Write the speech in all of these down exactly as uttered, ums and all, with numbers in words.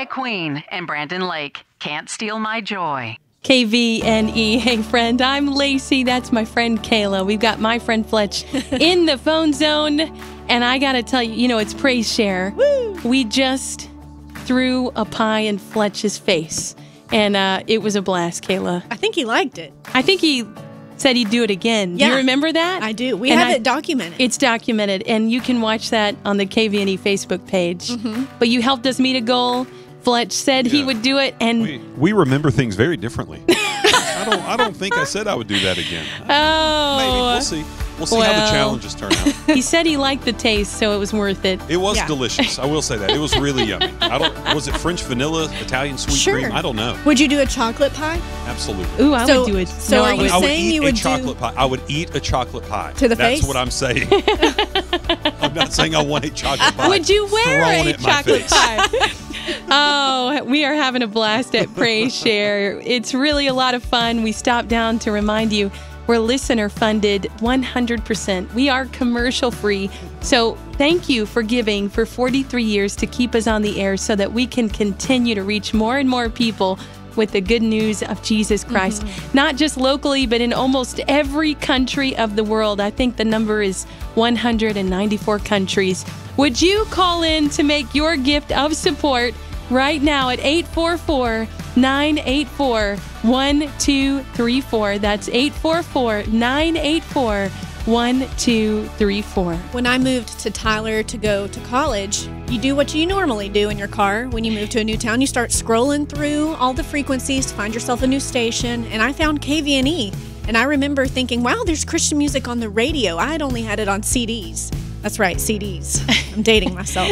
queen, and Brandon Lake. Can't steal my joy. K V N E. Hey, friend, I'm Lacey. That's my friend Kayla. We've got my friend Fletch in the phone zone. And I got to tell you, you know, it's Praise Share. Woo! We just threw a pie in Fletch's face. And uh, it was a blast, Kayla. I think he liked it. I think he said he'd do it again. Yeah, you remember that? I do. We and have I, it documented. It's documented. And you can watch that on the K V N E Facebook page. Mm-hmm. But you helped us meet a goal. Fletch said yeah. he would do it, and we, we remember things very differently. I don't. I don't think I said I would do that again. Oh, maybe we'll see. We'll see well, how the challenges turn out. He said he liked the taste, so it was worth it. It was yeah. delicious. I will say that it was really yummy. I don't. Was it French vanilla, Italian sweet sure. cream? I don't know. Would you do a chocolate pie? Absolutely. Ooh, I so, would do it. So no, are I you would. saying I would eat you would a chocolate do pie? I would eat a chocolate pie to the That's face. That's what I'm saying. I'm not saying I want a chocolate pie. Would you wear thrown a at my chocolate face. pie? Oh, we are having a blast at Praise Share. It's really a lot of fun. We stopped down to remind you we're listener funded one hundred percent. We are commercial free. So thank you for giving for forty-three years to keep us on the air so that we can continue to reach more and more people with the good news of Jesus Christ. Mm-hmm. Not just locally, but in almost every country of the world. I think the number is one hundred ninety-four countries. Would you call in to make your gift of support right now at eight four four, nine eight four, one two three four? That's eight four four, nine eight four, one two three four. When I moved to Tyler to go to college, you do what you normally do in your car when you move to a new town. You start scrolling through all the frequencies to find yourself a new station, and I found K V N E. And I remember thinking, wow, there's Christian music on the radio. I had only had it on C Ds. That's right, C Ds. I'm dating myself.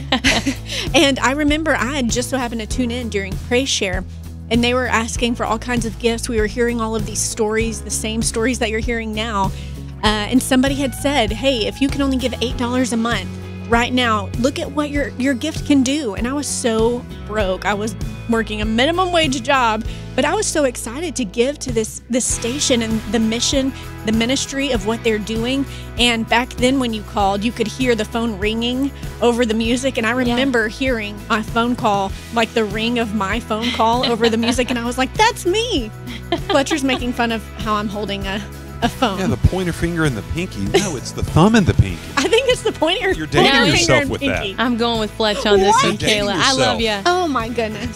And I remember I had just so happened to tune in during Praise Share, and they were asking for all kinds of gifts. We were hearing all of these stories, the same stories that you're hearing now. Uh, and somebody had said, hey, if you can only give eight dollars a month right now, look at what your, your gift can do. And I was so broke. I was working a minimum wage job, but I was so excited to give to this this station and the mission, the ministry of what they're doing. And back then when you called, you could hear the phone ringing over the music. And I remember yeah. hearing my phone call, like the ring of my phone call over the music. And I was like, that's me. Fletcher's making fun of how I'm holding a a phone. Yeah, the pointer finger and the pinky. No, it's the thumb and the pinky. I think it's the pointer. You're dating pointer yourself with that. I'm going with Fletch on this one, Kayla. I love you. Oh my goodness.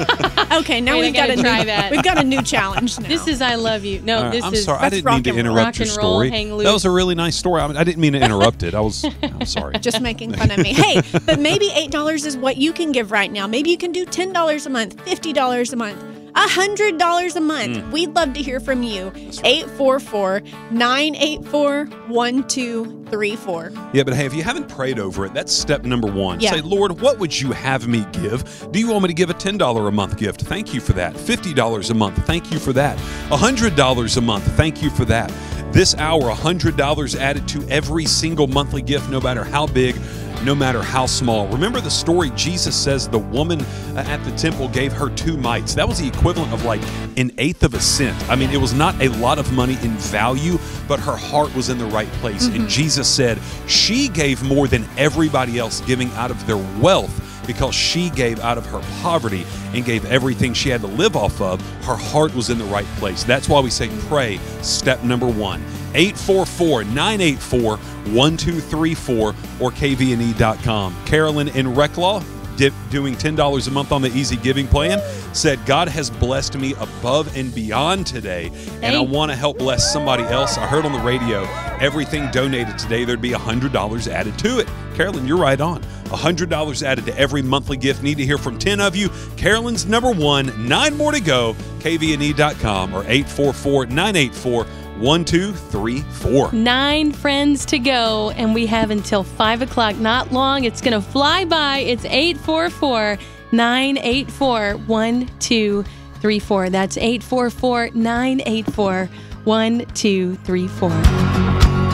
Okay, now Wait, we've got a try new, that. We've got a new challenge now. This is I love you. No, uh, this I'm is sorry. I didn't mean to interrupt your story. That was a really nice story. I, mean, I didn't mean to interrupt it. I was. I'm sorry. Just making fun of me. Hey, but maybe eight dollars is what you can give right now. Maybe you can do ten dollars a month, fifty dollars a month, one hundred dollars a month. Mm. We'd love to hear from you. Right. eight four four, nine eight four, one two three four. Yeah, but hey, if you haven't prayed over it, that's step number one. Yeah. Say, Lord, what would you have me give? Do you want me to give a ten dollars a month gift? Thank you for that. fifty dollars a month. Thank you for that. one hundred dollars a month. Thank you for that. This hour, one hundred dollars added to every single monthly gift, no matter how big, no matter how small. Remember the story? Jesus says the woman at the temple gave her two mites. That was the equivalent of like an eighth of a cent. I mean, it was not a lot of money in value, but her heart was in the right place. Mm-hmm. And Jesus said she gave more than everybody else, giving out of their wealth, because she gave out of her poverty and gave everything she had to live off of. Her heart was in the right place. That's why we say pray, step number one. eight four four, nine eight four, one two three four or K V N E dot com. Carolyn in Reclaw, dip, doing ten dollars a month on the Easy Giving plan, said, God has blessed me above and beyond today, and I want to help bless somebody else. I heard on the radio, everything donated today, there'd be one hundred dollars added to it. Carolyn, you're right on. one hundred dollars added to every monthly gift. Need to hear from ten of you. Carolyn's number one. Nine more to go. K V N E dot com or eight four four, nine eight four, one two three four. Nine friends to go, and we have until five o'clock. Not long. It's going to fly by. It's eight four four, nine eight four, one two three four. That's eight four four, nine eight four, one two three four.